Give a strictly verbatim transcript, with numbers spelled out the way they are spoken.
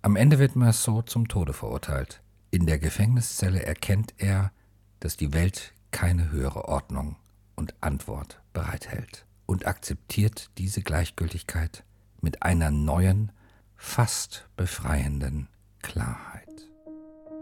Am Ende wird Meursault zum Tode verurteilt. In der Gefängniszelle erkennt er, dass die Welt keine höhere Ordnung und Antwort bereithält und akzeptiert diese Gleichgültigkeit mit einer neuen, fast befreienden Klarheit.